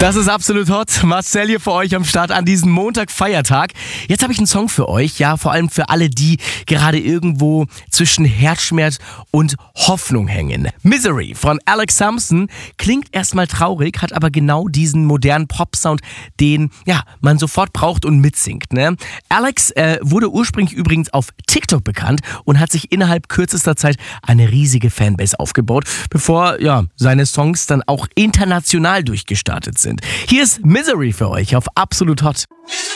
Das ist absolut hot. Marcel hier für euch am Start an diesem Montag-Feiertag. Jetzt habe ich einen Song für euch, ja, vor allem für alle, die gerade irgendwo zwischen Herzschmerz und Hoffnung hängen. Misery von Alex Sampson klingt erstmal traurig, hat aber genau diesen modernen Pop-Sound, den man sofort braucht und mitsingt. Ne? Alex wurde ursprünglich übrigens auf TikTok bekannt und hat sich innerhalb kürzester Zeit eine riesige Fanbase aufgebaut, bevor seine Songs dann auch international durchgestartet sind. Hier ist Misery für euch auf Absolut Hot.